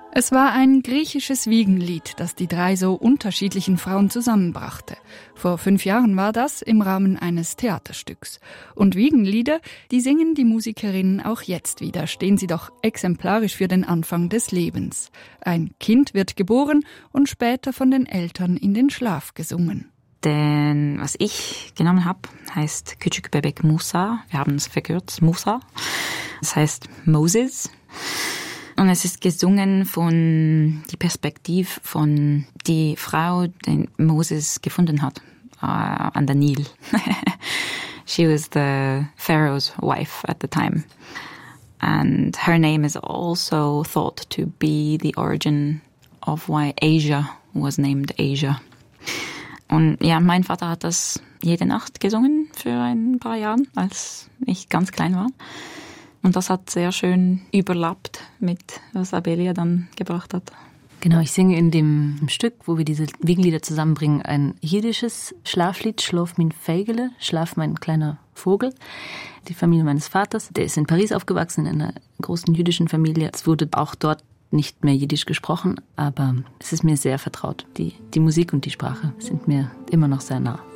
Es war ein griechisches Wiegenlied, das die drei so unterschiedlichen Frauen zusammenbrachte. Vor 5 Jahren war das im Rahmen eines Theaterstücks. Und Wiegenlieder, die singen die Musikerinnen auch jetzt wieder, stehen sie doch exemplarisch für den Anfang des Lebens. Ein Kind wird geboren und später von den Eltern in den Schlaf gesungen. Denn was ich genommen habe, heißt Küçük Bebek Musa. Wir haben es verkürzt, Musa. Das heißt Moses. Und es ist gesungen von die Perspektive von die Frau, die Moses gefunden hat, an der Nil. She was the Pharaoh's wife at the time. And her name is also thought to be the origin of why Asia was named Asia. Und ja, mein Vater hat das jede Nacht gesungen für ein paar Jahre, als ich ganz klein war. Und das hat sehr schön überlappt mit, was Abelia dann gebracht hat. Genau, ich singe in dem Stück, wo wir diese Wiegenlieder zusammenbringen, ein jiddisches Schlaflied, Schlaf min Feigele, Schlaf mein kleiner Vogel. Die Familie meines Vaters, der ist in Paris aufgewachsen, in einer großen jüdischen Familie. Es wurde auch dort nicht mehr Jiddisch gesprochen, aber es ist mir sehr vertraut. Die Musik und die Sprache sind mir immer noch sehr nah.